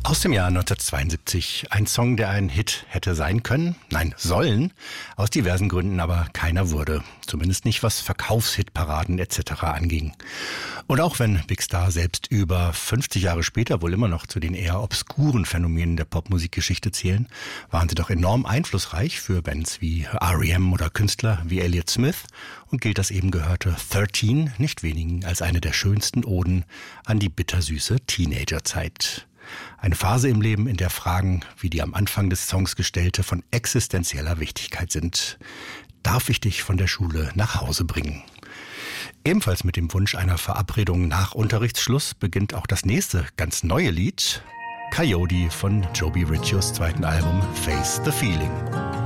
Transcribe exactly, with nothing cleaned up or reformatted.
Aus dem Jahr neunzehnhundertzweiundsiebzig. Ein Song, der ein Hit hätte sein können, nein, sollen, aus diversen Gründen aber keiner wurde. Zumindest nicht, was Verkaufshitparaden et cetera anging. Und auch wenn Big Star selbst über fünfzig Jahre später wohl immer noch zu den eher obskuren Phänomenen der Popmusikgeschichte zählen, waren sie doch enorm einflussreich für Bands wie R E M oder Künstler wie Elliott Smith und gilt das eben gehörte dreizehn nicht wenigen als eine der schönsten Oden an die bittersüße Teenagerzeit. Eine Phase im Leben, in der Fragen, wie die am Anfang des Songs gestellte, von existenzieller Wichtigkeit sind. Darf ich dich von der Schule nach Hause bringen? Ebenfalls mit dem Wunsch einer Verabredung nach Unterrichtsschluss beginnt auch das nächste, ganz neue Lied, Coyote von Joby Riccios zweiten Album Face the Feeling.